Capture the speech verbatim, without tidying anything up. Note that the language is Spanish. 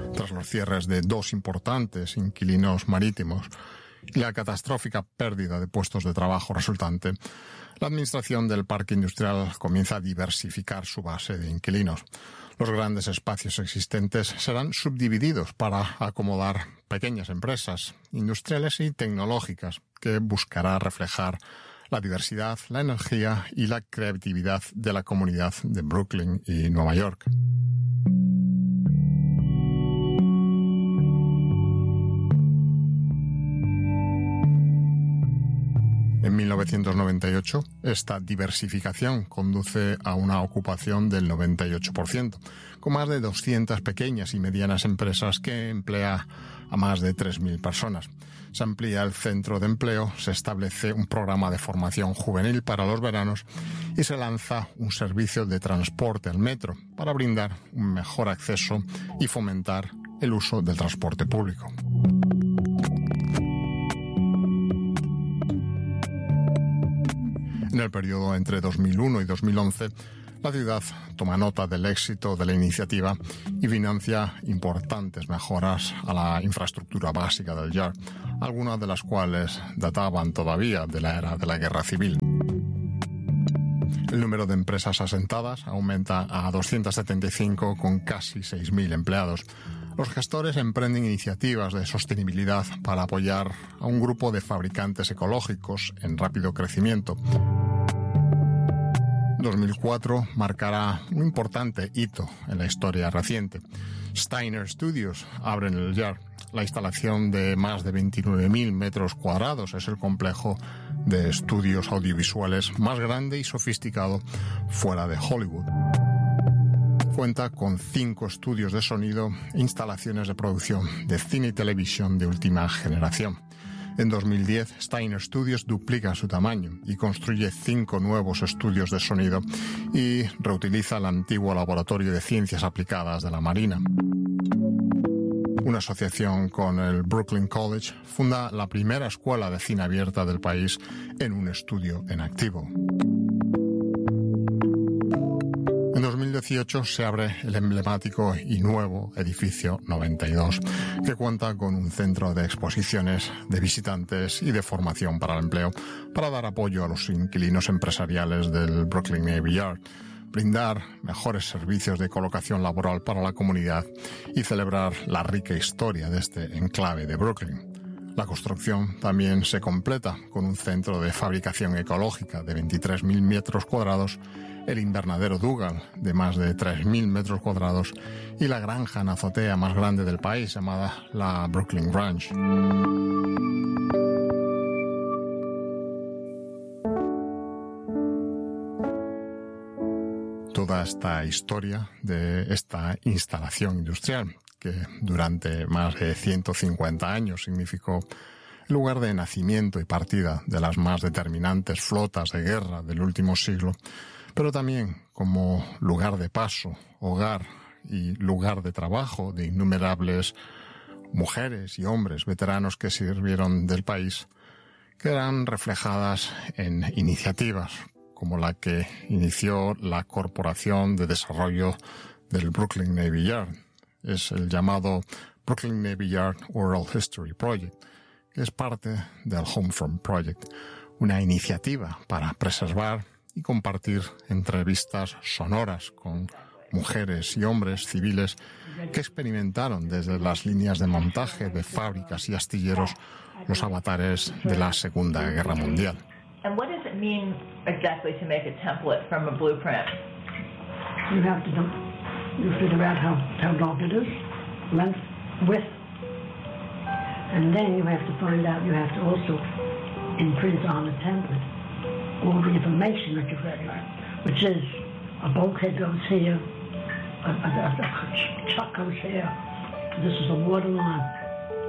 tras los cierres de dos importantes inquilinos marítimos y la catastrófica pérdida de puestos de trabajo resultante, la administración del parque industrial comienza a diversificar su base de inquilinos. Los grandes espacios existentes serán subdivididos para acomodar pequeñas empresas industriales y tecnológicas que buscará reflejar la diversidad, la energía y la creatividad de la comunidad de Brooklyn y Nueva York. En mil novecientos noventa y ocho, esta diversificación conduce a una ocupación del noventa y ocho por ciento, con más de doscientas pequeñas y medianas empresas que emplea a más de tres mil personas. Se amplía el centro de empleo, se establece un programa de formación juvenil para los veranos y se lanza un servicio de transporte al metro para brindar un mejor acceso y fomentar el uso del transporte público. En el periodo entre dos mil uno y dos mil once, la ciudad toma nota del éxito de la iniciativa y financia importantes mejoras a la infraestructura básica del Yard, algunas de las cuales databan todavía de la era de la Guerra Civil. El número de empresas asentadas aumenta a doscientas setenta y cinco con casi seis mil empleados. Los gestores emprenden iniciativas de sostenibilidad para apoyar a un grupo de fabricantes ecológicos en rápido crecimiento. dos mil cuatro marcará un importante hito en la historia reciente. Steiner Studios abre en el Yard. La instalación de más de veintinueve mil metros cuadrados es el complejo de estudios audiovisuales más grande y sofisticado fuera de Hollywood. Cuenta con cinco estudios de sonido e instalaciones de producción de cine y televisión de última generación. En dos mil diez, Steiner Studios duplica su tamaño y construye cinco nuevos estudios de sonido y reutiliza el antiguo laboratorio de ciencias aplicadas de la Marina. Una asociación con el Brooklyn College funda la primera escuela de cine abierta del país en un estudio en activo. En dos mil dieciocho se abre el emblemático y nuevo edificio noventa y dos, que cuenta con un centro de exposiciones, de visitantes y de formación para el empleo, para dar apoyo a los inquilinos empresariales del Brooklyn Navy Yard, brindar mejores servicios de colocación laboral para la comunidad y celebrar la rica historia de este enclave de Brooklyn. La construcción también se completa con un centro de fabricación ecológica de veintitrés mil metros cuadrados, el invernadero Dougal de más de tres mil metros cuadrados y la granja en azotea más grande del país llamada la Brooklyn Ranch. Toda esta historia de esta instalación industrial, que durante más de ciento cincuenta años significó el lugar de nacimiento y partida de las más determinantes flotas de guerra del último siglo, pero también como lugar de paso, hogar y lugar de trabajo de innumerables mujeres y hombres veteranos que sirvieron del país, quedan reflejadas en iniciativas como la que inició la Corporación de Desarrollo del Brooklyn Navy Yard. Es el llamado Brooklyn Navy Yard Oral History Project, que es parte del Homefront Project, una iniciativa para preservar y compartir entrevistas sonoras con mujeres y hombres civiles que experimentaron desde las líneas de montaje de fábricas y astilleros los avatares de la Segunda Guerra Mundial. And what does it mean exactly to make a template from a blueprint? You have to do, you figure out how, how long it is, length, width, and then you have to find out, you have to also imprint on the template all the information that you've read, which is a bulkhead goes here, a, a, a chuck goes here, this is a water line.